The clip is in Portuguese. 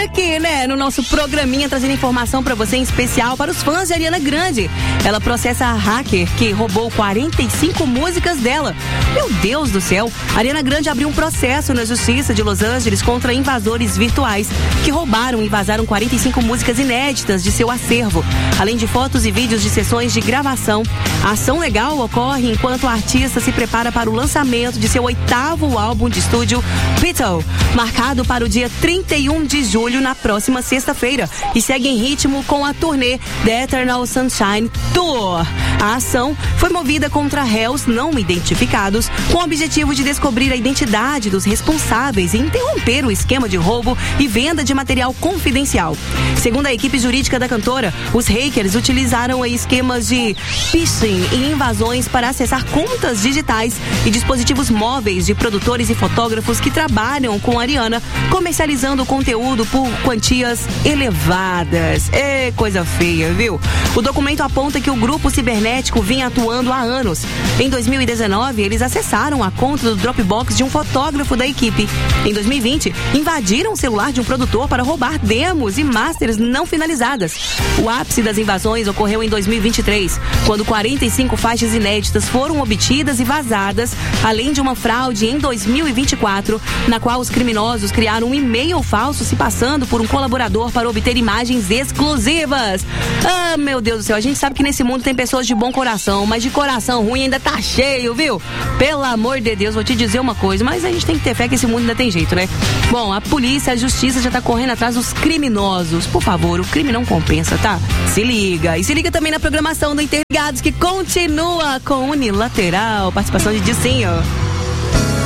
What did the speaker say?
Aqui, né, no nosso programinha, trazendo informação pra você, em especial para os fãs de Ariana Grande. Ela processa a hacker que roubou 45 músicas dela. Meu Deus do céu! Ariana Grande abriu um processo na Justiça de Los Angeles contra invasores virtuais que roubaram e vazaram 45 músicas inéditas de seu acervo, além de fotos e vídeos de sessões de gravação. A ação legal ocorre enquanto a artista se prepara para o lançamento de seu 8º álbum de estúdio, Beetle, marcado para o dia 31 de julho, na próxima sexta-feira, e segue em ritmo com a turnê The Eternal Sunshine Tour. A ação foi movida contra réus não identificados, com o objetivo de descobrir a identidade dos responsáveis e interromper o esquema de roubo e venda de material confidencial. Segundo a equipe jurídica da cantora, os hackers utilizaram esquemas de phishing e invasões para acessar contas digitais e dispositivos móveis de produtores e fotógrafos que trabalham com a Ariana, comercializando conteúdo por quantias elevadas. É coisa feia, viu? O documento aponta que o grupo cibernético vinha atuando há anos. Em 2019, eles acessaram a conta do Dropbox de um fotógrafo da equipe. Em 2020, invadiram o celular de um produtor para roubar demos e masters não finalizadas. O ápice das invasões ocorreu em 2023, quando 45 faixas inéditas foram obtidas e vazadas, além de uma fraude em 2024, na qual os criminosos criaram um e-mail falso se passando por um colaborador para obter imagens exclusivas. Ah, meu Deus do céu, a gente sabe que nesse mundo tem pessoas de bom coração, mas de coração ruim ainda tá cheio, viu? Pelo amor de Deus, vou te dizer uma coisa, mas a gente tem que ter fé que esse mundo ainda tem jeito, né? Bom, a polícia, a justiça já tá correndo atrás dos criminosos. Por favor, o crime não compensa, tá? Se liga. E se liga também na programação do Interligados, que continua com Unilateral, participação de Dicinho.